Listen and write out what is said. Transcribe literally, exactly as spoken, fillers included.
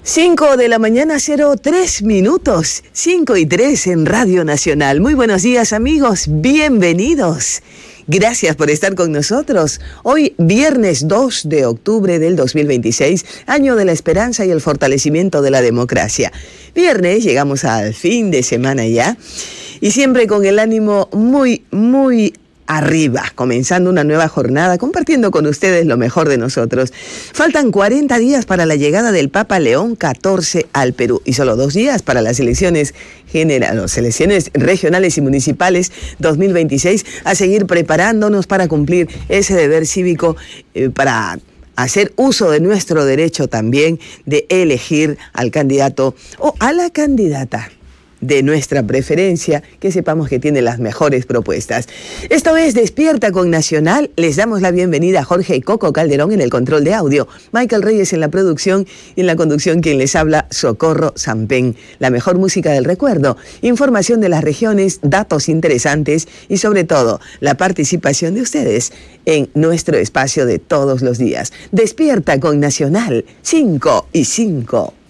cinco de la mañana, cero tres minutos, cinco y tres en Radio Nacional. Muy buenos días, amigos, bienvenidos. Gracias por estar con nosotros. Hoy, viernes dos de octubre del dos mil veintiséis, año de la esperanza y el fortalecimiento de la democracia. Viernes, llegamos al fin de semana ya, y siempre con el ánimo muy, muy arriba, comenzando una nueva jornada, compartiendo con ustedes lo mejor de nosotros. Faltan cuarenta días para la llegada del Papa León catorce al Perú y solo dos días para las elecciones generales, elecciones regionales y municipales dos mil veintiséis, a seguir preparándonos para cumplir ese deber cívico, eh, para hacer uso de nuestro derecho también de elegir al candidato o a la candidata de nuestra preferencia, que sepamos que tiene las mejores propuestas. Esto es Despierta con Nacional. Les damos la bienvenida a Jorge y Coco Calderón en el control de audio, Michael Reyes en la producción y en la conducción quien les habla, Socorro Sampén. La mejor música del recuerdo, información de las regiones, datos interesantes y sobre todo la participación de ustedes en nuestro espacio de todos los días. Despierta con Nacional, cinco y cinco.